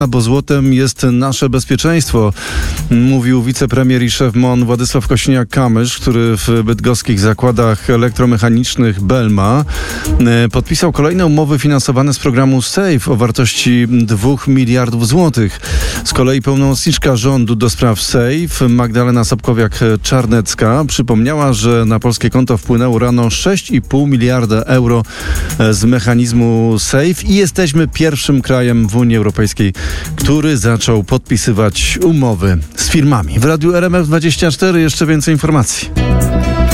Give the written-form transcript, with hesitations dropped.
Bo złotem jest nasze bezpieczeństwo, mówił wicepremier i szef MON Władysław Kosiniak-Kamysz, który w bydgoskich zakładach elektromechanicznych Belma podpisał kolejne umowy finansowane z programu SAFE o wartości 2 miliardów złotych. Z kolei pełnomocniczka rządu do spraw SAFE Magdalena Sobkowiak-Czarnecka przypomniała, że na polskie konto wpłynęło rano 6,5 miliarda euro z mechanizmu SAFE i jesteśmy pierwszym krajem w Unii Europejskiej, który zaczął podpisywać umowy z firmami. W Radiu RMF24 jeszcze więcej informacji.